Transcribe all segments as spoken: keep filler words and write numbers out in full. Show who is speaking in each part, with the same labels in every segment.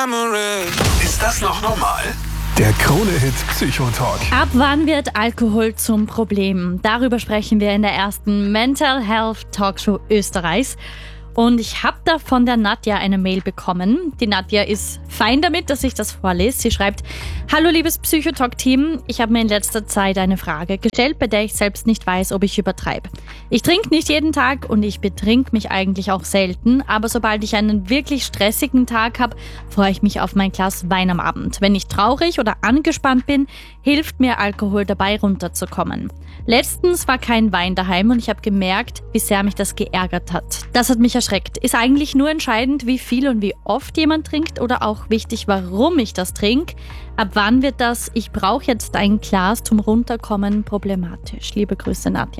Speaker 1: memory.
Speaker 2: Ist das noch normal? Der Krone-Hit Psychotalk.
Speaker 3: Ab wann wird Alkohol zum Problem? Darüber sprechen wir in der ersten Mental Health Talkshow Österreichs. Und ich habe da von der Nadja eine Mail bekommen. Die Nadja ist fein damit, dass ich das vorlese. Sie schreibt: Hallo liebes Psychotalk-Team, ich habe mir in letzter Zeit eine Frage gestellt, bei der ich selbst nicht weiß, ob ich übertreibe. Ich trinke nicht jeden Tag und ich betrink mich eigentlich auch selten, aber sobald ich einen wirklich stressigen Tag habe, freue ich mich auf mein Glas Wein am Abend. Wenn ich traurig oder angespannt bin, hilft mir Alkohol dabei runterzukommen. Letztens war kein Wein daheim und ich habe gemerkt, wie sehr mich das geärgert hat. Das hat mich erschreckt. Ist eigentlich nur entscheidend, wie viel und wie oft jemand trinkt oder auch wichtig, warum ich das trinke? Ab wann wird das "Ich brauche jetzt ein Glas zum Runterkommen" problematisch? Liebe Grüße, Nadja.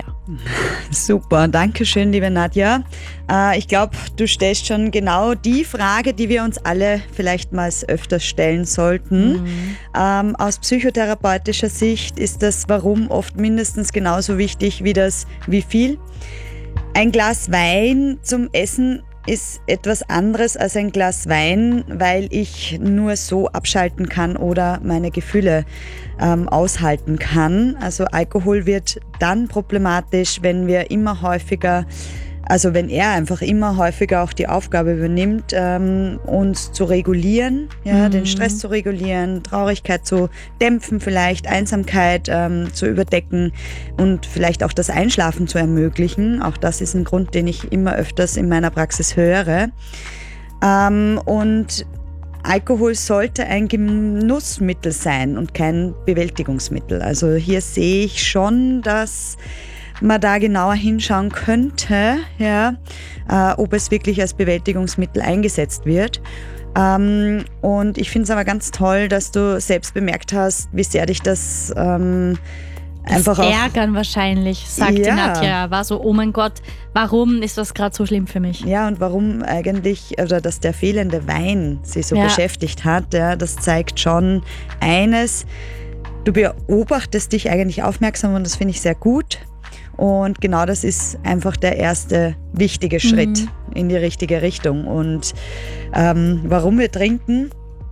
Speaker 4: Super, danke schön, liebe Nadja. Äh, ich glaube, du stellst schon genau die Frage, die wir uns alle vielleicht mal öfters stellen sollten. Mhm. Ähm, aus psychotherapeutischer Sicht ist das Warum oft mindestens genauso wichtig wie das Wie viel. Ein Glas Wein zum Essen ist etwas anderes als ein Glas Wein, weil ich nur so abschalten kann oder meine Gefühle ähm, aushalten kann. Also Alkohol wird dann problematisch, wenn wir immer häufiger, also wenn er einfach immer häufiger auch die Aufgabe übernimmt, ähm, uns zu regulieren, ja, mhm. den Stress zu regulieren, Traurigkeit zu dämpfen vielleicht, Einsamkeit ähm, zu überdecken und vielleicht auch das Einschlafen zu ermöglichen. Auch das ist ein Grund, den ich immer öfters in meiner Praxis höre. Ähm, und Alkohol sollte ein Genussmittel sein und kein Bewältigungsmittel. Also hier sehe ich schon, dass man da genauer hinschauen könnte, ja, äh, ob es wirklich als Bewältigungsmittel eingesetzt wird. Ähm, und ich finde es aber ganz toll, dass du selbst bemerkt hast, wie sehr dich das ähm, einfach
Speaker 3: das
Speaker 4: auch...
Speaker 3: Ärgern wahrscheinlich, sagt
Speaker 4: ja.
Speaker 3: die Nadja. War so, oh mein Gott, warum ist das gerade so schlimm für mich?
Speaker 4: Ja, und warum eigentlich, oder dass der fehlende Wein sie so
Speaker 3: ja.
Speaker 4: beschäftigt hat, ja, das zeigt schon eines: Du beobachtest dich eigentlich aufmerksam und das finde ich sehr gut. Und genau das ist einfach der erste wichtige Schritt mhm. in die richtige Richtung. Und ähm, warum wir trinken,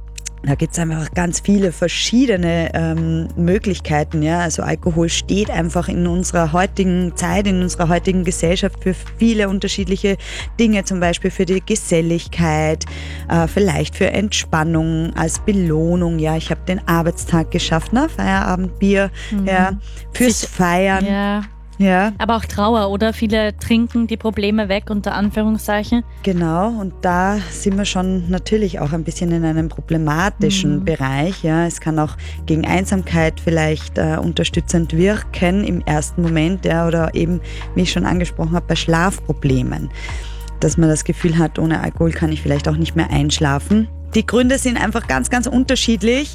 Speaker 4: da gibt es einfach ganz viele verschiedene ähm, Möglichkeiten. Ja? Also Alkohol steht einfach in unserer heutigen Zeit, in unserer heutigen Gesellschaft für viele unterschiedliche Dinge, zum Beispiel für die Geselligkeit, äh, vielleicht für Entspannung, als Belohnung. Ja, ich habe den Arbeitstag geschafft, ne? Feierabendbier, mhm. ja, fürs
Speaker 3: Sich,
Speaker 4: Feiern.
Speaker 3: Ja.
Speaker 4: Ja.
Speaker 3: Aber auch Trauer, oder? Viele trinken die Probleme weg, unter Anführungszeichen.
Speaker 4: Genau, und da sind wir schon natürlich auch ein bisschen in einem problematischen mhm. Bereich. Ja. Es kann auch gegen Einsamkeit vielleicht äh, unterstützend wirken im ersten Moment, ja, oder eben, wie ich schon angesprochen habe, bei Schlafproblemen. Dass man das Gefühl hat, ohne Alkohol kann ich vielleicht auch nicht mehr einschlafen. Die Gründe sind einfach ganz, ganz unterschiedlich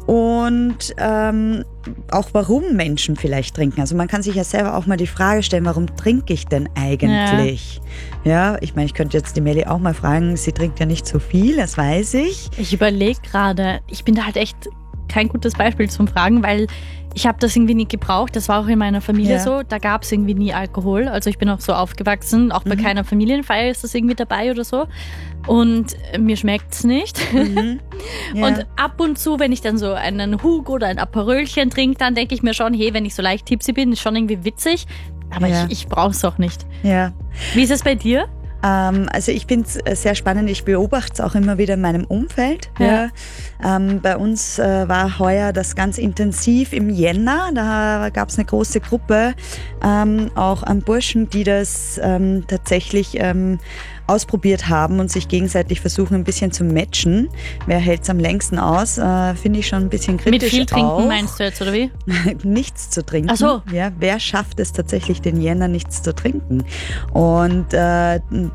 Speaker 4: und ähm, auch warum Menschen vielleicht trinken. Also man kann sich ja selber auch mal die Frage stellen, warum trinke ich denn eigentlich? Ja, ja, ich meine, ich könnte jetzt die Melli auch mal fragen, sie trinkt ja nicht so viel, das weiß ich.
Speaker 3: Ich überlege gerade, ich bin da halt echt kein gutes Beispiel zum Fragen, weil ich habe das irgendwie nie gebraucht. Das war auch in meiner Familie
Speaker 4: ja.
Speaker 3: so. Da gab es irgendwie nie Alkohol. Also ich bin auch so aufgewachsen. Auch bei mhm. keiner Familienfeier ist das irgendwie dabei oder so. Und mir schmeckt es nicht. Mhm. Ja. Und ab und zu, wenn ich dann so einen Hug oder ein Aperölchen trinke, dann denke ich mir schon, hey, wenn ich so leicht tipsy bin, ist schon irgendwie witzig. Aber ja. ich, ich brauche es auch nicht.
Speaker 4: Ja.
Speaker 3: Wie ist es bei dir?
Speaker 4: Ähm, also ich finde es sehr spannend, ich beobachte es auch immer wieder in meinem Umfeld. Ja. Ja. Ähm, bei uns äh, war heuer das ganz intensiv im Jänner, da gab es eine große Gruppe, ähm, auch an Burschen, die das ähm, tatsächlich ähm, ausprobiert haben und sich gegenseitig versuchen, ein bisschen zu matchen. Wer hält es am längsten aus? Äh, Finde ich schon ein bisschen kritisch.
Speaker 3: Mit viel trinken
Speaker 4: auch.
Speaker 3: Meinst du jetzt, oder wie?
Speaker 4: Nichts zu trinken.
Speaker 3: Ach so.
Speaker 4: Ja, wer schafft es tatsächlich, den Jänner nichts zu trinken? Und äh,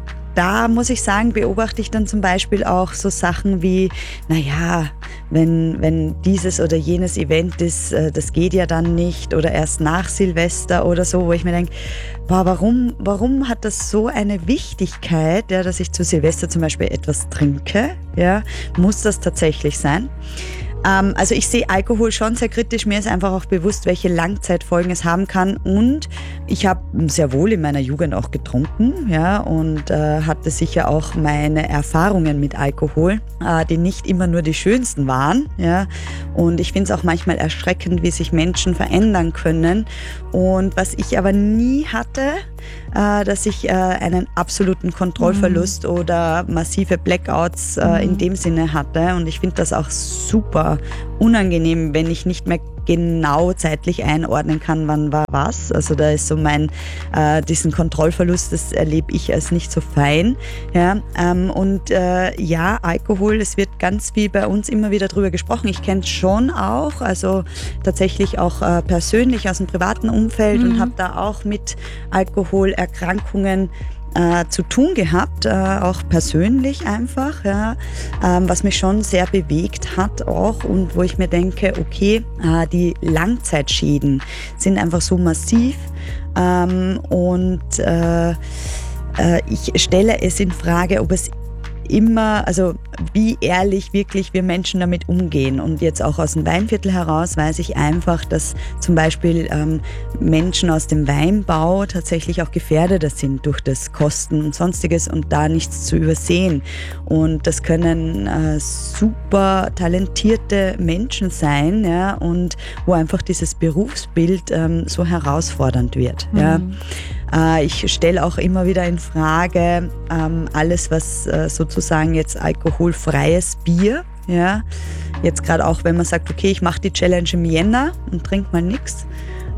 Speaker 4: da muss ich sagen, beobachte ich dann zum Beispiel auch so Sachen wie, naja, wenn, wenn dieses oder jenes Event ist, das geht ja dann nicht oder erst nach Silvester oder so, wo ich mir denke, boah, warum, warum hat das so eine Wichtigkeit, ja, dass ich zu Silvester zum Beispiel etwas trinke? Ja, muss das tatsächlich sein? Ähm, also ich sehe Alkohol schon sehr kritisch. Mir ist einfach auch bewusst, welche Langzeitfolgen es haben kann. Und ich habe sehr wohl in meiner Jugend auch getrunken, ja, und äh, hatte sicher auch meine Erfahrungen mit Alkohol, äh, die nicht immer nur die schönsten waren. Ja. Und ich finde es auch manchmal erschreckend, wie sich Menschen verändern können. Und was ich aber nie hatte, äh, dass ich äh, einen absoluten Kontrollverlust mhm. oder massive Blackouts äh, mhm. in dem Sinne hatte. Und ich finde das auch super unangenehm, wenn ich nicht mehr genau zeitlich einordnen kann, wann war was. Also da ist so mein, äh, diesen Kontrollverlust, das erlebe ich als nicht so fein. Ja, ähm, und äh, ja, Alkohol, es wird ganz viel bei uns immer wieder drüber gesprochen. Ich kenne es schon auch, also tatsächlich auch äh, persönlich aus dem privaten Umfeld mhm. und habe da auch mit Alkoholerkrankungen Äh, zu tun gehabt, äh, auch persönlich einfach, ja, ähm, was mich schon sehr bewegt hat auch und wo ich mir denke, okay, äh, die Langzeitschäden sind einfach so massiv ähm, und äh, äh, ich stelle es in Frage, ob es immer, also wie ehrlich wirklich wir Menschen damit umgehen. Und jetzt auch aus dem Weinviertel heraus weiß ich einfach, dass zum Beispiel ähm, Menschen aus dem Weinbau tatsächlich auch gefährdeter sind durch das Kosten und Sonstiges und da nichts zu übersehen. Und das können äh, super talentierte Menschen sein, ja, und wo einfach dieses Berufsbild ähm, so herausfordernd wird. Mhm. Ja. Ich stelle auch immer wieder in Frage ähm, alles, was äh, sozusagen jetzt alkoholfreies Bier, ja, jetzt gerade auch, wenn man sagt, okay, ich mache die Challenge im Jänner und trinke mal nichts.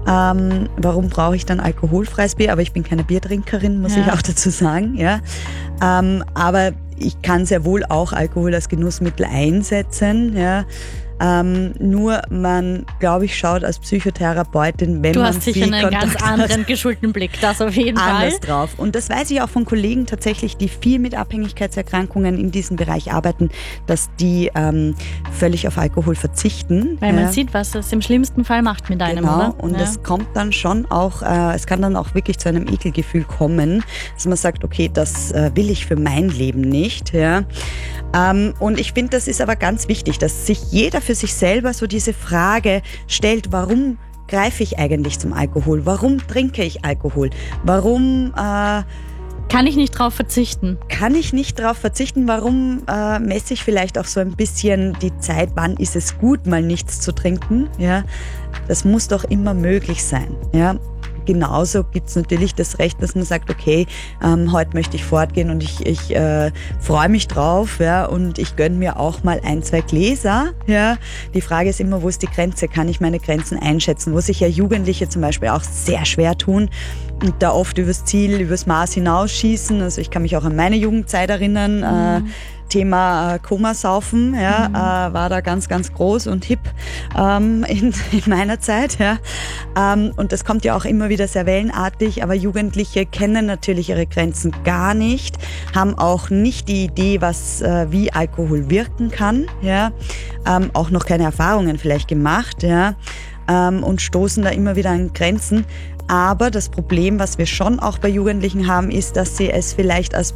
Speaker 4: Ähm, warum brauche ich dann alkoholfreies Bier? Aber ich bin keine Biertrinkerin, muss ja. ich auch dazu sagen. Ja. Ähm, aber ich kann sehr wohl auch Alkohol als Genussmittel einsetzen, ja. Ähm, nur man, glaube ich, schaut als Psychotherapeutin, wenn
Speaker 3: du
Speaker 4: man
Speaker 3: hast sicher einen
Speaker 4: Kontakt
Speaker 3: ganz anderen geschulten Blick, das auf jeden
Speaker 4: anders
Speaker 3: Fall.
Speaker 4: drauf. Und das weiß ich auch von Kollegen tatsächlich, die viel mit Abhängigkeitserkrankungen in diesem Bereich arbeiten, dass die ähm, völlig auf Alkohol verzichten.
Speaker 3: Weil man
Speaker 4: ja.
Speaker 3: sieht, was es im schlimmsten Fall macht mit einem,
Speaker 4: genau.
Speaker 3: oder?
Speaker 4: Und
Speaker 3: ja.
Speaker 4: es kommt dann schon auch, äh, es kann dann auch wirklich zu einem Ekelgefühl kommen, dass man sagt, okay, das äh, will ich für mein Leben nicht. Ja. Ähm, und ich finde, das ist aber ganz wichtig, dass sich jeder für sich selber so diese Frage stellt, warum greife ich eigentlich zum Alkohol? Warum trinke ich Alkohol? Warum äh,
Speaker 3: kann ich nicht drauf verzichten?
Speaker 4: Kann ich nicht drauf verzichten? Warum äh, messe ich vielleicht auch so ein bisschen die Zeit, wann ist es gut, mal nichts zu trinken? Ja, das muss doch immer möglich sein. Ja. Genauso gibt es natürlich das Recht, dass man sagt, okay, ähm, heute möchte ich fortgehen und ich, ich äh, freue mich drauf, ja, und ich gönne mir auch mal ein, zwei Gläser. Ja. Die Frage ist immer, wo ist die Grenze? Kann ich meine Grenzen einschätzen? Wo sich ja Jugendliche zum Beispiel auch sehr schwer tun und da oft übers Ziel, übers Maß hinausschießen. Also ich kann mich auch an meine Jugendzeit erinnern, mhm. äh, Thema äh, Komasaufen, ja, mhm. äh, war da ganz, ganz groß und hip ähm, in, in meiner Zeit. Ja. Ähm, und das kommt ja auch immer wieder sehr wellenartig, aber Jugendliche kennen natürlich ihre Grenzen gar nicht, haben auch nicht die Idee, was äh, wie Alkohol wirken kann, ja. Ähm, auch noch keine Erfahrungen vielleicht gemacht, ja. Ähm, und stoßen da immer wieder an Grenzen. Aber das Problem, was wir schon auch bei Jugendlichen haben, ist, dass sie es vielleicht als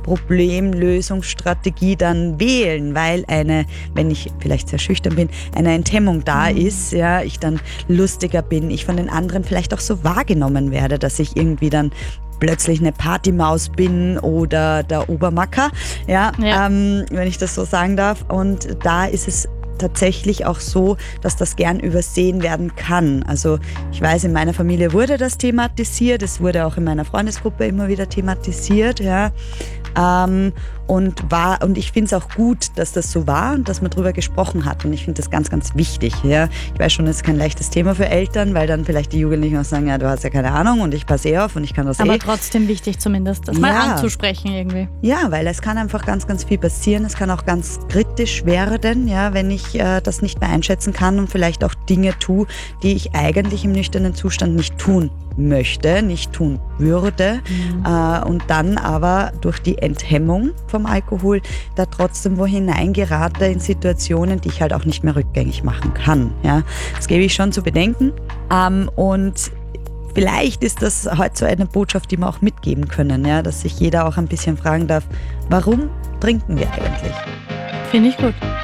Speaker 4: Problemlösungsstrategie dann wählen, weil eine, wenn ich vielleicht sehr schüchtern bin, eine Enthemmung da mhm. ist, ja, ich dann lustiger bin, ich von den anderen vielleicht auch so wahrgenommen werde, dass ich irgendwie dann plötzlich eine Partymaus bin oder der Obermacker, ja, ja. Ähm, wenn ich das so sagen darf. Und da ist es tatsächlich auch so, dass das gern übersehen werden kann. Also ich weiß, in meiner Familie wurde das thematisiert, es wurde auch in meiner Freundesgruppe immer wieder thematisiert, ja. Ähm, und, war, und ich finde es auch gut, dass das so war und dass man darüber gesprochen hat. Und ich finde das ganz, ganz wichtig. Ja. Ich weiß schon, das ist kein leichtes Thema für Eltern, weil dann vielleicht die Jugendlichen auch sagen, ja, du hast ja keine Ahnung und ich passe eh auf und ich kann das
Speaker 3: Aber
Speaker 4: eh.
Speaker 3: trotzdem wichtig zumindest, das ja. mal anzusprechen irgendwie.
Speaker 4: Ja, weil es kann einfach ganz, ganz viel passieren. Es kann auch ganz kritisch werden, ja, wenn ich äh, das nicht mehr einschätzen kann und vielleicht auch Dinge tue, die ich eigentlich im nüchternen Zustand nicht tun möchte, nicht tun würde, mhm. äh, und dann aber durch die Enthemmung vom Alkohol da trotzdem wo hineingerate in Situationen, die ich halt auch nicht mehr rückgängig machen kann. Ja. Das gebe ich schon zu bedenken, ähm, und vielleicht ist das heute so eine Botschaft, die wir auch mitgeben können, ja, dass sich jeder auch ein bisschen fragen darf, warum trinken wir eigentlich?
Speaker 3: Finde ich gut.